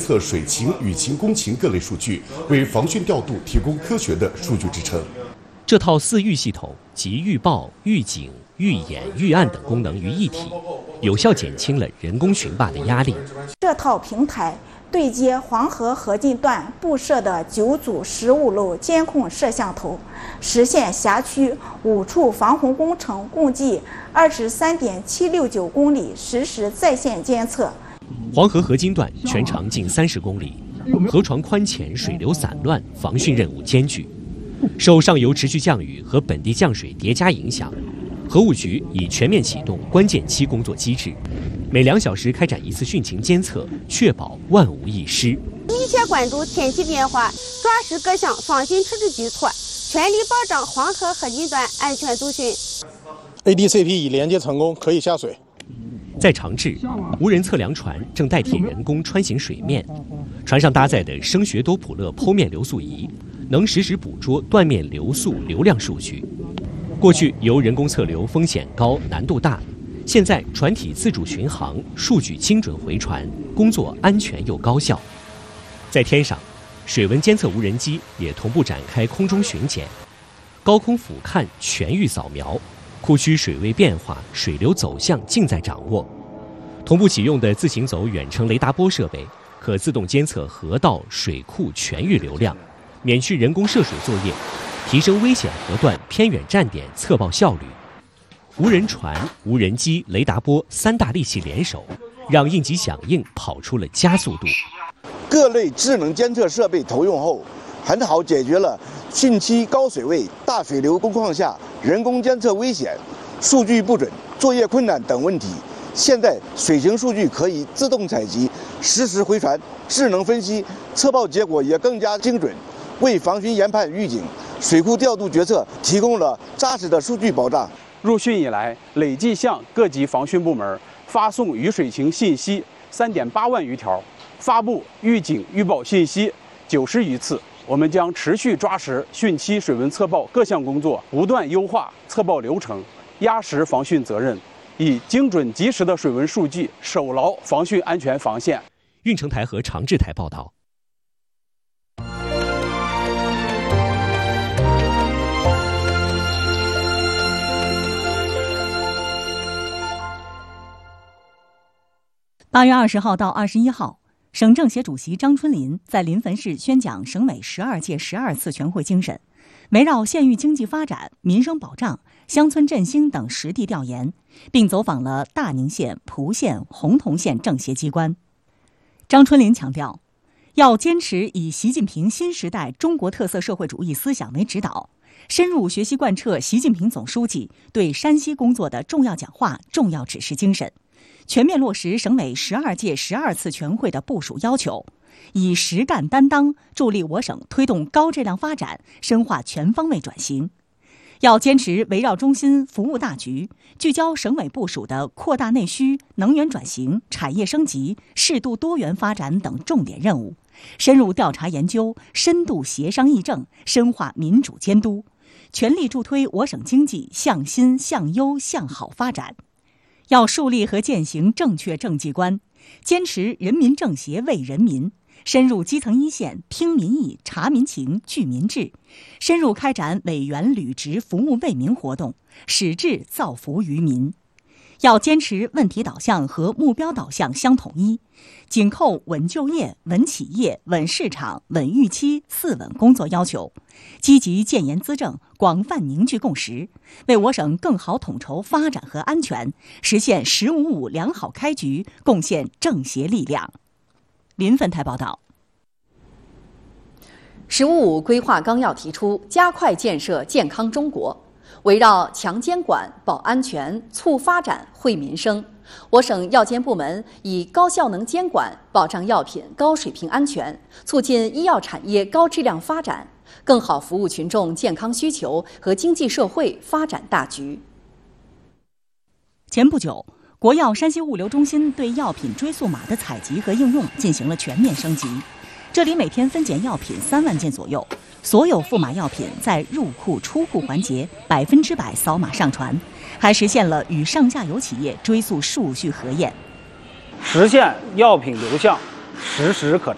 测水情、雨情、工情各类数据，为防汛调度提供科学的数据支撑。 这套4预系统集预报、预警、预演、预案等功能于一体，有效减轻了人工巡坝的压力。 这套平台对接黄河河泾段布设的9组15路监控摄像头，实现辖区5处防洪工程共计23.769公里实时在线监测。 黄河河泾段全长近30公里，河床宽浅，水流散乱，防汛任务艰巨。受上游持续降雨和本地降水叠加影响，河务局已全面启动关键期工作机制，每2小时开展1次汛情监测，确保万无一失。 密切关注天气变化，抓实各项防汛处置举措，全力保障黄河河泾段安全度汛。 ADCP 已连接成功，可以下水。 在长治，无人测量船正代替人工穿行水面，船上搭载的声学多普勒剖面流速仪能实时捕捉断面流速流量数据。过去由人工测流风险高、难度大，现在船体自主巡航，数据精准回传，工作安全又高效。在天上，水文监测无人机也同步展开空中巡检，高空俯瞰全域扫描，库区水位变化、水流走向尽在掌握。同步启用的自行走远程雷达波设备，可自动监测河道、水库全域流量，免去人工涉水作业，提升危险河段偏远站点测报效率。无人船、无人机、雷达波3大利器联手，让应急响应跑出了加速度。 各类智能监测设备投用后，很好解决了汛期高水位、大水流工况下人工监测危险、数据不准、作业困难等问题。现在水情数据可以自动采集、实时回传、智能分析，测报结果也更加精准，为防汛研判预警、水库调度决策提供了扎实的数据保障。 入汛以来，累计向各级防汛部门发送雨水情信息3.8万余条，发布预警预报信息90余次。我们将持续抓实汛期水文测报各项工作，不断优化测报流程，压实防汛责任，以精准及时的水文数据守牢防汛安全防线。 运城台和长治台报道。 8月20号到21号，省政协主席张春林在临汾市宣讲省委12届12次全会精神，围绕县域经济发展、民生保障、乡村振兴等实地调研，并走访了大宁县、蒲县、洪洞县政协机关。张春林强调，要坚持以习近平新时代中国特色社会主义思想为指导，深入学习贯彻习近平总书记对山西工作的重要讲话、重要指示精神，全面落实省委12届12次全会的部署要求，以实干担当助力我省推动高质量发展，深化全方位转型。要坚持围绕中心服务大局，聚焦省委部署的扩大内需、能源转型、产业升级、适度多元发展等重点任务，深入调查研究，深度协商议政，深化民主监督，全力助推我省经济向新、向优、向好发展。要树立和践行正确政绩观，坚持人民政协为人民，深入基层一线，听民意、察民情、聚民智，深入开展委员履职服务为民活动，使志造福于民。要坚持问题导向和目标导向相统一，紧扣稳就业、稳企业、稳市场、稳预期4稳工作要求，积极建言资政，广泛凝聚共识，为我省更好统筹发展和安全，实现“1055”良好开局，贡献政协力量。临汾台报道。 “1055”规划纲要提出，加快建设健康中国。围绕强监管、保安全、促发展、惠民生，我省药监部门以高效能监管保障药品高水平安全，促进医药产业高质量发展，更好服务群众健康需求和经济社会发展大局。 前不久，国药山西物流中心对药品追溯码的采集和应用进行了全面升级，这里每天分拣药品3万件左右，所有赋码药品在入库出库环节100%扫码上传，还实现了与上下游企业追溯数据核验， 实现药品流向实时可查。